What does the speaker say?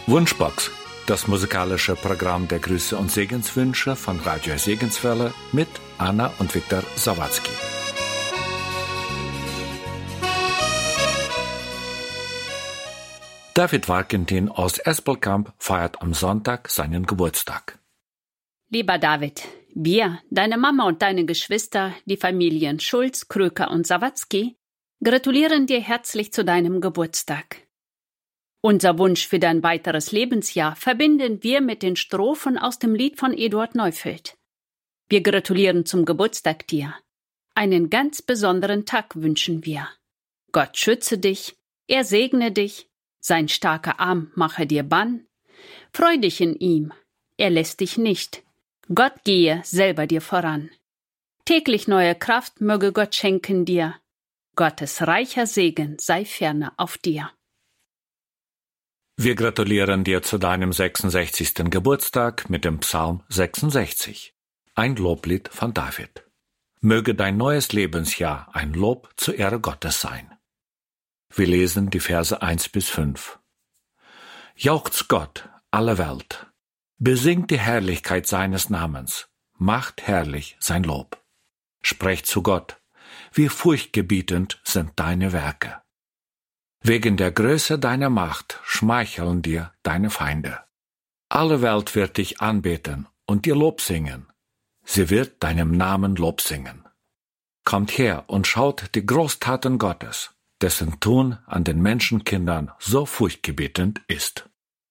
Wunschbox, das musikalische Programm der Grüße und Segenswünsche von Radio Segenswelle mit Anna und Viktor Sawatzki. David Warkentin aus Espelkamp feiert am Sonntag seinen Geburtstag. Lieber David, wir, deine Mama und deine Geschwister, die Familien Schulz, Kröker und Sawatzki, gratulieren dir herzlich zu deinem Geburtstag. Unser Wunsch für dein weiteres Lebensjahr verbinden wir mit den Strophen aus dem Lied von Eduard Neufeld. Wir gratulieren zum Geburtstag dir. Einen ganz besonderen Tag wünschen wir. Gott schütze dich, er segne dich, sein starker Arm mache dir Bann. Freu dich in ihm, er lässt dich nicht. Gott gehe selber dir voran. Täglich neue Kraft möge Gott schenken dir. Gottes reicher Segen sei ferne auf dir. Wir gratulieren dir zu deinem 66. Geburtstag mit dem Psalm 66, ein Loblied von David. Möge dein neues Lebensjahr ein Lob zur Ehre Gottes sein. Wir lesen die Verse 1-5. Jauchzt Gott, alle Welt, besingt die Herrlichkeit seines Namens, macht herrlich sein Lob. Sprecht zu Gott, wie furchtgebietend sind deine Werke. Wegen der Größe deiner Macht schmeicheln dir deine Feinde. Alle Welt wird dich anbeten und dir Lob singen. Sie wird deinem Namen Lob singen. Kommt her und schaut die Großtaten Gottes, dessen Tun an den Menschenkindern so furchtgebietend ist.